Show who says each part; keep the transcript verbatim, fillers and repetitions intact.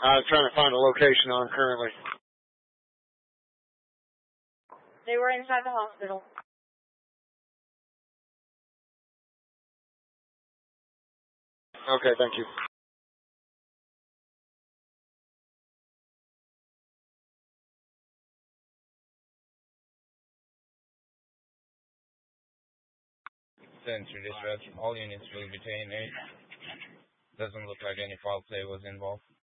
Speaker 1: I'm trying to find a location on them currently.
Speaker 2: They were inside the hospital.
Speaker 1: Okay, thank you.
Speaker 3: Center dispatch, all units will be taken eight. Doesn't look like any foul play was involved.